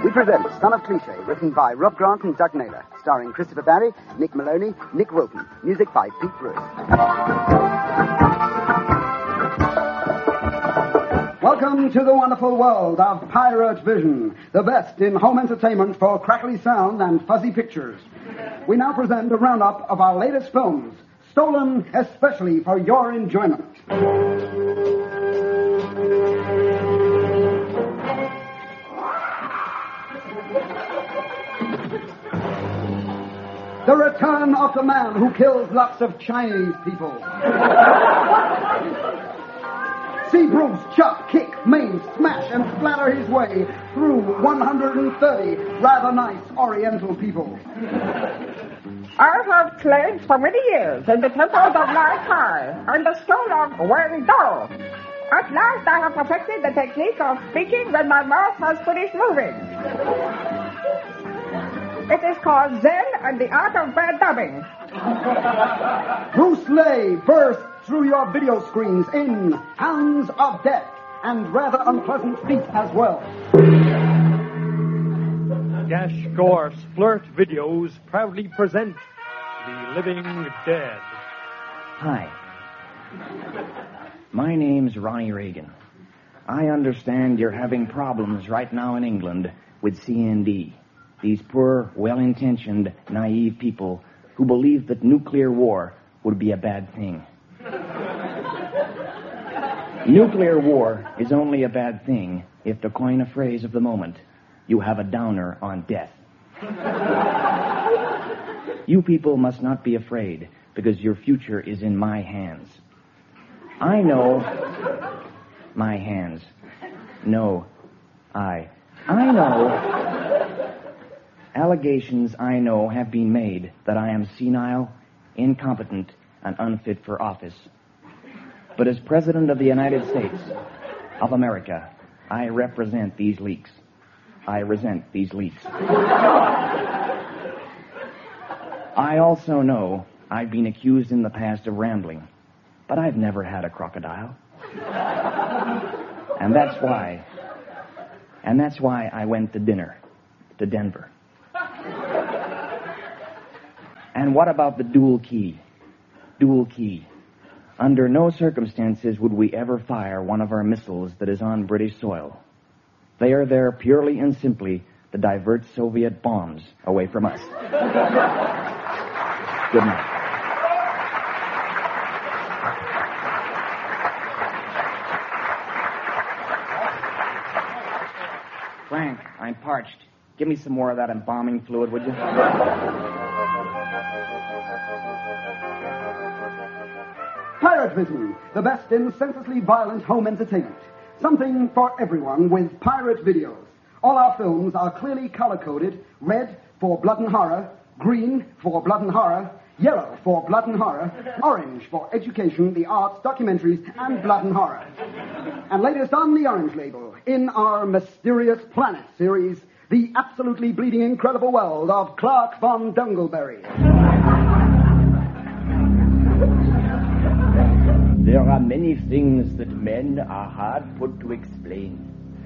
we present Son of Cliché, written by Rob Grant and Doug Naylor, starring Christopher Barry, Nick Maloney, Nick Wilton, music by Pete Bruce. Welcome to the wonderful world of Pirate Vision, the best in home entertainment for crackly sound and fuzzy pictures. We now present a roundup of our latest films, stolen especially for your enjoyment. The Return of the Man Who Kills Lots of Chinese People. See Bruce chop, kick, maim, smash, and splatter his way through 130 rather nice Oriental people. I have played for many years in the temples of Lai Kai and the stone of Wengdo. At last I have perfected the technique of speaking when my mouth has finished moving. It is called Zen and the Art of Bad Dubbing. Bruce Lee bursts through your video screens in Hounds of Death, and rather unpleasant feat as well. Gash Gore Splurt Videos proudly present The Living Dead. Hi. My name's Ronnie Reagan. I understand you're having problems right now in England with CND. These poor, well-intentioned, naive people who believe that nuclear war would be a bad thing. Nuclear war is only a bad thing if, to coin a phrase of the moment, you have a downer on death. You people must not be afraid, because your future is in my hands. I know... My hands. No, I know... Allegations, I know, have been made that I am senile, incompetent, and unfit for office. But as President of the United States of America, I represent these leaks. I resent these leaks. I also know I've been accused in the past of rambling, but I've never had a crocodile. And that's why I went to dinner to Denver. And what about the dual key? Dual key. Under no circumstances would we ever fire one of our missiles that is on British soil. They are there purely and simply to divert Soviet bombs away from us. Good night. Frank, I'm parched. Give me some more of that embalming fluid, would you? Pirate Vision, the best in senselessly violent home entertainment. Something for everyone with Pirate Videos. All our films are clearly color-coded: red for blood and horror, green for blood and horror, yellow for blood and horror, orange for education, the arts, documentaries, and blood and horror. And latest on the orange label, in our Mysterious Planet series, the absolutely bleeding incredible world of Clark von Dungleberry. There are many things that men are hard put to explain.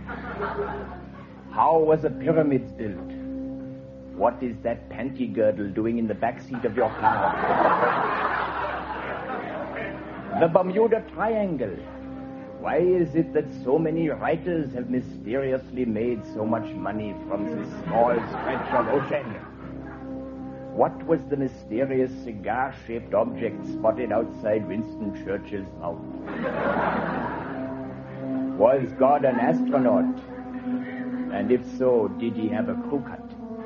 How was a pyramid built? What is that panty girdle doing in the backseat of your car? The Bermuda Triangle. Why is it that so many writers have mysteriously made so much money from this small stretch of ocean? What was the mysterious cigar-shaped object spotted outside Winston Churchill's house? Was God an astronaut? And if so, did he have a crew cut?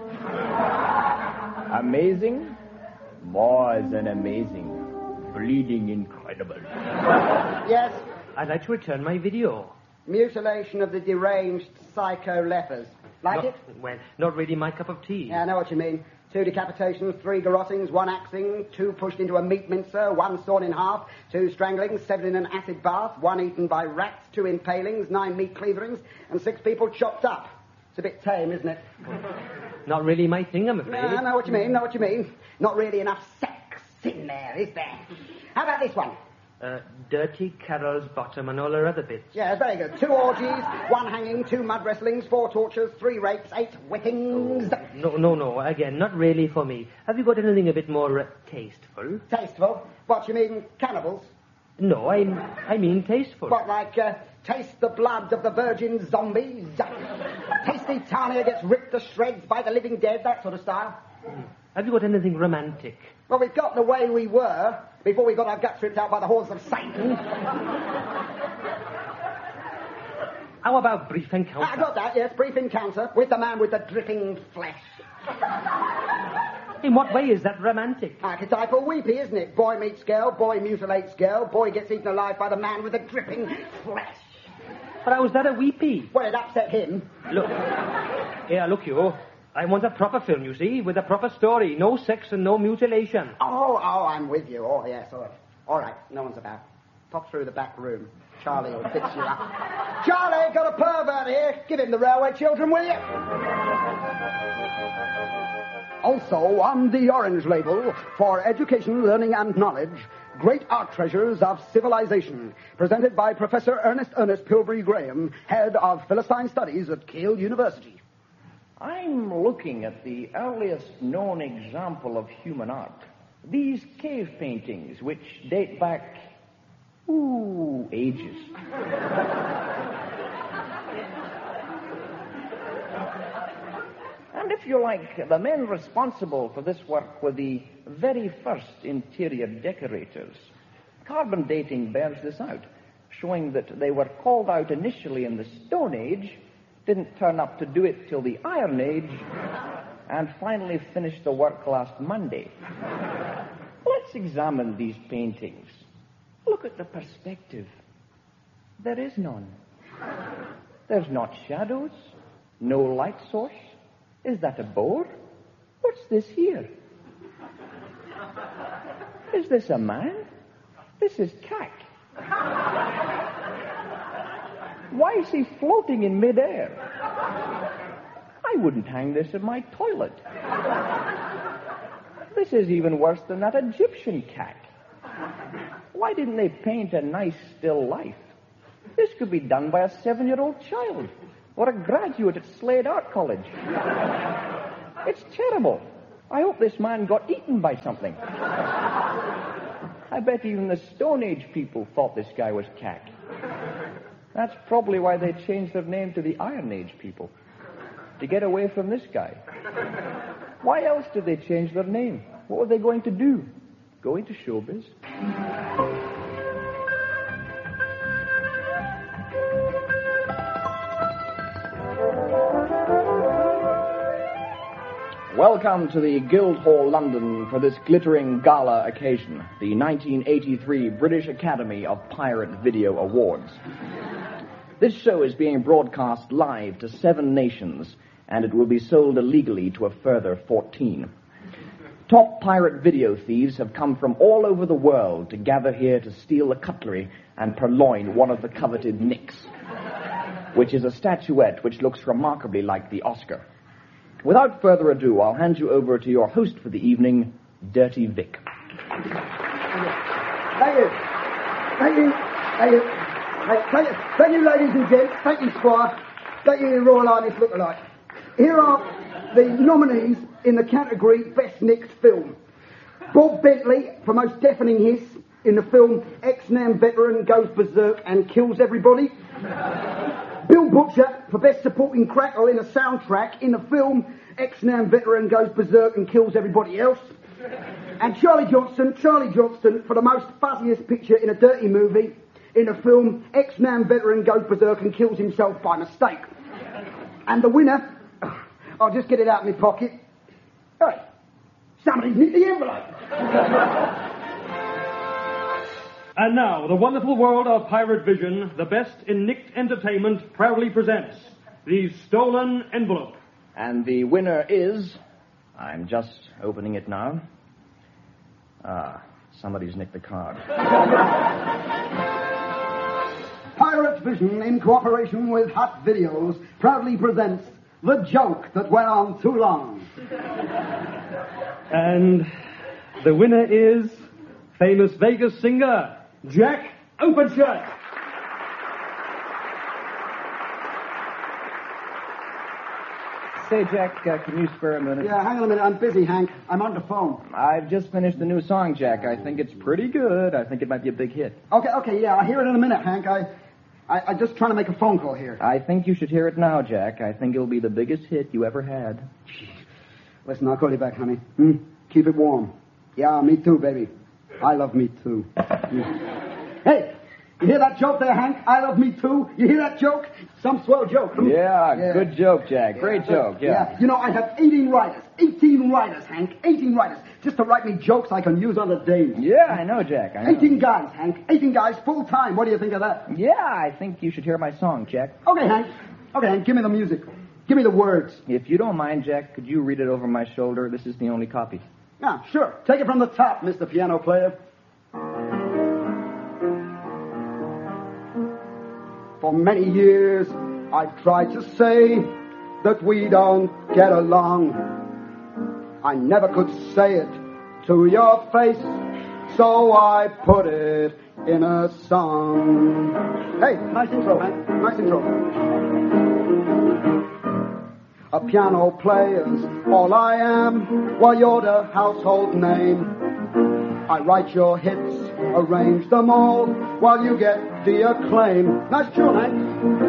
Amazing? More than amazing. Bleeding incredible. Yes? I'd like to return my video. Mutilation of the deranged psycho lepers. Like it? Well, not really my cup of tea. Yeah, I know what you mean. 2 decapitations, 3 garottings, 1 axing, 2 pushed into a meat mincer, 1 sawn in half, 2 stranglings, 7 in an acid bath, 1 eaten by rats, 2 impalings, 9 meat cleaverings, and 6 people chopped up. It's a bit tame, isn't it? Not really my thing, I'm afraid. I know what you mean. Not really enough sex in there, is there? How about this one? Dirty Carol's bottom and all her other bits. Yeah, very good. 2 orgies, 1 hanging, 2 mud wrestlings, 4 tortures, 3 rapes, 8 whippings. No. Again, not really for me. Have you got anything a bit more tasteful? Tasteful? What, you mean cannibals? No, I mean tasteful. What, like, taste the blood of the virgin zombies? Tasty Tanya gets ripped to shreds by the living dead, that sort of style? Have you got anything romantic? Well, we've got the way we were before we got our guts ripped out by the hordes of Satan. How about Brief Encounter? I got that, yes, brief encounter with the man with the dripping flesh. In what way is that romantic? Archetypal weepy, isn't it? Boy meets girl, boy mutilates girl, boy gets eaten alive by the man with the dripping flesh. But how is that a weepy? Well, it upset him. Look. Yeah, look, you. I want a proper film, you see, with a proper story. No sex and no mutilation. Oh, I'm with you. Oh, yes, all right. All right, no one's about. Pop through the back room. Charlie will fix you up. Charlie, got a pervert here. Give him the railway children, will you? Also on the orange label, for education, learning, and knowledge, Great Art Treasures of Civilization, presented by Professor Ernest Pilbury Graham, head of Philistine Studies at Keele University. I'm looking at the earliest known example of human art. These cave paintings, which date back, ages. And if you like, the men responsible for this work were the very first interior decorators. Carbon dating bears this out, showing that they were called out initially in the Stone Age, didn't turn up to do it till the Iron Age, and finally finished the work last Monday. Let's examine these paintings. Look at the perspective. There is none. There's not shadows, no light source. Is that a boar? What's this here? Is this a man? This is Cack. Why is he floating in midair? I wouldn't hang this in my toilet. This is even worse than that Egyptian Cack. Why didn't they paint a nice still life? This could be done by a 7-year-old child or a graduate at Slade Art College. It's terrible. I hope this man got eaten by something. I bet even the Stone Age people thought this guy was Cack. That's probably why they changed their name to the Iron Age people, to get away from this guy. Why else did they change their name? What were they going to do? Go into showbiz? Welcome to the Guildhall, London, for this glittering gala occasion, the 1983 British Academy of Pirate Video Awards. This show is being broadcast live to 7 nations, and it will be sold illegally to a further 14. Top pirate video thieves have come from all over the world to gather here to steal the cutlery and purloin one of the coveted Nicks, which is a statuette which looks remarkably like the Oscar. Without further ado, I'll hand you over to your host for the evening, Dirty Vic. Thank you. Thank you. Thank you. Thank you, ladies and gents. Thank you, Squire. Thank you, Royal Highness Lookalike. Here are the nominees in the category Best Nicked Film. Bob Bentley for Most Deafening Hiss in the film Ex-Nam Veteran Goes Berserk and Kills Everybody. Bill Butcher for Best Supporting Crackle in a Soundtrack in the film Ex-Nam Veteran Goes Berserk and Kills Everybody Else. And Charlie Johnston for the Most Fuzziest Picture in a Dirty Movie in the film Ex-Nam Veteran Goes Berserk and Kills Himself by Mistake. And the winner, I'll just get it out of my pocket. Hey, somebody's nicked the envelope. And now, the wonderful world of Pirate Vision, the best in Nicked Entertainment, proudly presents The Stolen Envelope. And the winner is... I'm just opening it now. Somebody's nicked the card. Pirate Vision, in cooperation with Hot Videos, proudly presents The Joke That Went On Too Long. And the winner is famous Vegas singer Jack, open shut. Say, Jack, can you spare a minute? Yeah, hang on a minute. I'm busy, Hank. I'm on the phone. I've just finished the new song, Jack. I think it's pretty good. I think it might be a big hit. Okay, yeah, I'll hear it in a minute, Hank. I'm just trying to make a phone call here. I think you should hear it now, Jack. I think it'll be the biggest hit you ever had. Listen, I'll call you back, honey. Keep it warm. Yeah, me too, baby. I love me too. Hey, you hear that joke there, Hank? I love me too. You hear that joke? Some swell joke. Yeah, good joke, Jack. Great joke, yeah. You know, I have 18 writers, Hank. 18 writers. Just to write me jokes I can use on the days. Yeah, I know, Jack. I know. 18 guys, Hank. 18 guys full time. What do you think of that? Yeah, I think you should hear my song, Jack. Okay, Hank. Give me the music. Give me the words. If you don't mind, Jack, could you read it over my shoulder? This is the only copy. Yeah, sure. Take it from the top, Mr. Piano Player. For many years, I've tried to say that we don't get along. I never could say it to your face, so I put it in a song. Hey, nice intro, man. Nice intro. A piano player's all I am, while you're the household name. I write your hits, arrange them all, while you get the acclaim. Nice tune, eh?